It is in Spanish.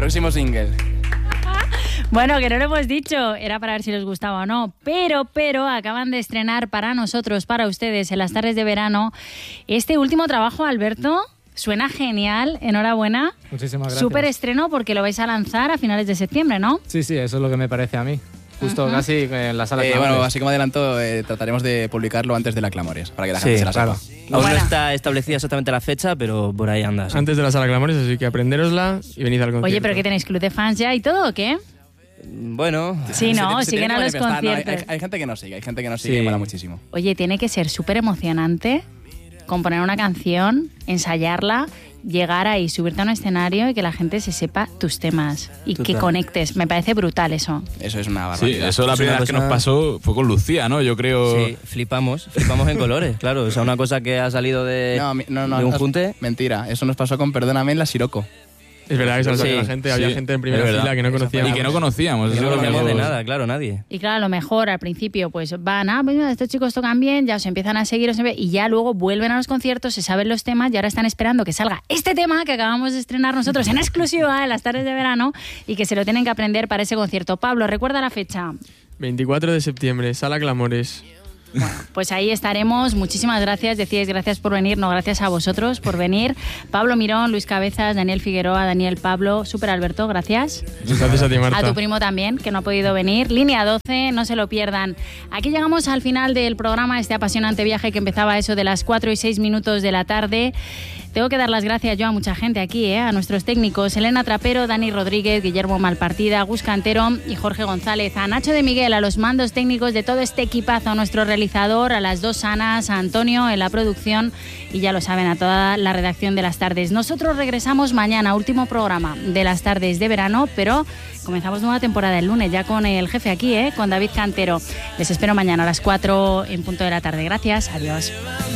Próximo single. Bueno, que no lo hemos dicho, era para ver si les gustaba o no, pero acaban de estrenar para nosotros, para ustedes, en las tardes de verano, este último trabajo, Alberto. Suena genial, enhorabuena. Muchísimas gracias. Súper estreno porque lo vais a lanzar a finales de septiembre, ¿no? Sí, eso es lo que me parece a mí. Justo casi en la sala Clamores. Bueno, así como adelanto, trataremos de publicarlo antes de la Clamores, para que la gente se la sepa. Aún no está establecida exactamente la fecha, pero por ahí anda. Antes de la sala Clamores, así que aprenderosla y venid al concierto. Oye, ¿pero qué tenéis? ¿Club de fans ya y todo o qué? Bueno... Sí, ¿no? Siguen a los conciertos. Hay gente que nos sigue, y mola muchísimo. Oye, tiene que ser súper emocionante componer una canción, ensayarla, llegar ahí, subirte a un escenario y que la gente se sepa tus temas y que conectes. Me parece brutal eso. Eso es una barbaridad. Sí, eso la primera vez que nos pasó fue con Lucía, ¿no? Yo creo... Sí, flipamos en colores, claro. O sea, una cosa que ha salido de un junte. Mentira, eso nos pasó con Perdóname en la Siroco. Es verdad que se lo saca la gente, había gente en primera fila que no conocíamos. Y que no conocíamos. Que no conocíamos de nada, claro, nadie. Y claro, a lo mejor al principio pues van, pues mira, estos chicos tocan bien, ya os empiezan a seguir, y ya luego vuelven a los conciertos, se saben los temas y ahora están esperando que salga este tema que acabamos de estrenar nosotros en exclusiva en las tardes de verano y que se lo tienen que aprender para ese concierto. Pablo, ¿recuerda la fecha? 24 de septiembre, sala Clamores. Bueno, pues ahí estaremos. Muchísimas gracias. Decíais gracias por venir, no, gracias a vosotros por venir. Pablo Mirón, Luis Cabezas, Daniel Figueroa, Daniel Pablo, Super Alberto, gracias. Gracias a ti, Marta. A tu primo también, que no ha podido venir. Línea 12, no se lo pierdan. Aquí llegamos al final del programa, este apasionante viaje que empezaba a eso de las 4:06 de la tarde. Tengo que dar las gracias yo a mucha gente aquí, a nuestros técnicos, Elena Trapero, Dani Rodríguez, Guillermo Malpartida, Gus Cantero y Jorge González, a Nacho de Miguel, a los mandos técnicos de todo este equipazo, a nuestro realizador, a las dos Anas, a Antonio en la producción y ya lo saben, a toda la redacción de Las Tardes. Nosotros regresamos mañana, último programa de Las Tardes de verano, pero comenzamos nueva temporada el lunes ya con el jefe aquí, con David Cantero. Les espero mañana a las 4 en punto de la tarde. Gracias, adiós.